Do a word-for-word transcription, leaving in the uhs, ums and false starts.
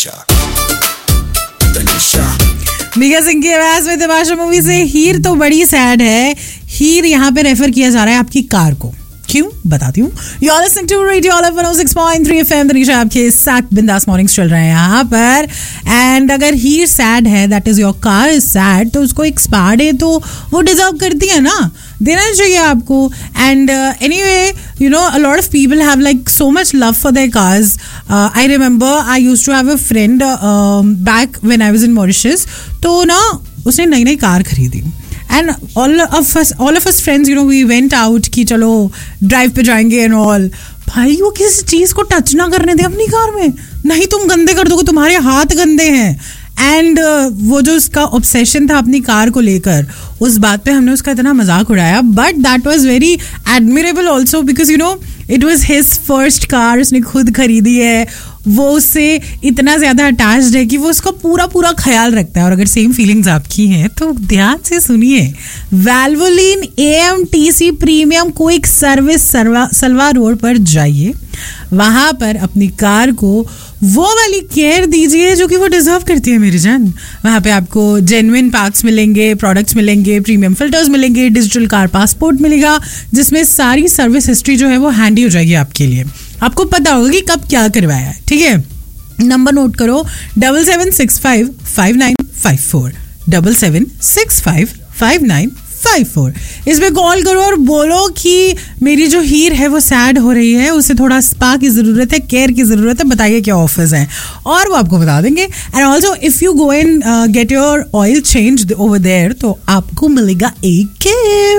तनिषा तनिषा मीका सिंह की आवाज में तमाशा मूवी से हीर तो बड़ी सैड है. हीर यहाँ पे रेफर किया जा रहा है आपकी कार को. क्यों बताती हूँ. You are listening to radio all one O six point three FM. Tanisha आपके साथ बिंदास मॉर्निंग्स चल रहे हैं यहाँ पर. एंड अगर हीर सैड है, that is your car is sad, तो उसको एक स्पा डे तो वो डिजर्व करती है ना, देना चाहिए आपको. And anyway you know a lot of people have like so much love for their cars. I remember I used to have a friend back when I was in Mauritius. तो ना उसने नई नई कार खरीदी. And all of us, all of us friends, you know, we went out कि चलो drive पे जाएंगे and all. भाई वो किसी चीज को टच ना करने दे अपनी कार में, नहीं तुम गंदे कर दोगे, तुम्हारे हाथ गंदे हैं. एंड uh, वो जो उसका ऑब्सेशन था अपनी कार को लेकर, उस बात पे हमने उसका इतना मजाक उड़ाया. But that was very admirable also because you know it was his first car. उसने खुद खरीदी है, वो उससे इतना ज्यादा अटैच्ड है कि वो उसका पूरा पूरा ख्याल रखता है. और अगर सेम फीलिंग्स आपकी हैं तो ध्यान से सुनिए. वैल्वोलिन A M T C premium quick service Salwa road पर जाइए. वहां पर अपनी कार को वो वाली केयर दीजिए जो कि वो डिजर्व करती है मेरी जान. वहां पे आपको जेन्युइन पार्ट्स मिलेंगे, प्रोडक्ट्स मिलेंगे, प्रीमियम फिल्टर्स मिलेंगे, डिजिटल कार पासपोर्ट मिलेगा जिसमें सारी सर्विस हिस्ट्री जो है वो हैंडी हो जाएगी आपके लिए. आपको पता होगा कि कब क्या करवाया है. ठीक है, नंबर नोट करो double seven six five five nine five four double seven six five five nine five four. इस पे कॉल करो और बोलो कि मेरी जो हीर है वो सैड हो रही है, उसे थोड़ा स्पा की जरूरत है, केयर की जरूरत है, बताइए क्या ऑफर्स हैं और वो आपको बता देंगे. And also if you go and get your oil change over there तो आपको मिलेगा एक गिफ्ट.